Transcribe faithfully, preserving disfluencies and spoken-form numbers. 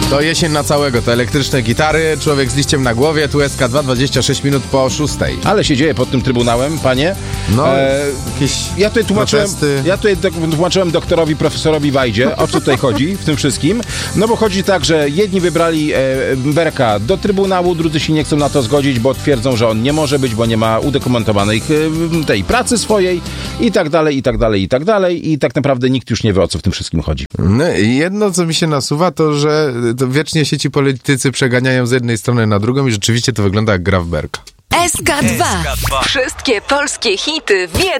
To jesień na całego, to elektryczne gitary, człowiek z liściem na głowie, tu S K dwa, dwadzieścia sześć minut po szóstej. Ale się dzieje pod tym Trybunałem, panie. No, e, jakieś ja tutaj tłumaczyłem, protesty. ja tutaj tłumaczyłem doktorowi, profesorowi Wajdzie, o co tutaj chodzi w tym wszystkim. No bo chodzi tak, że jedni wybrali e, Berka do Trybunału, drudzy się nie chcą na to zgodzić, bo twierdzą, że on nie może być, bo nie ma udokumentowanej e, tej pracy swojej i tak dalej, i tak dalej, i tak dalej. I tak naprawdę nikt już nie wie, o co w tym wszystkim chodzi. No, jedno, co mi się nasuwa, to, że to wiecznie się ci politycy przeganiają z jednej strony na drugą i rzeczywiście to wygląda jak gra w Berka. S K dwa. Wszystkie polskie hity w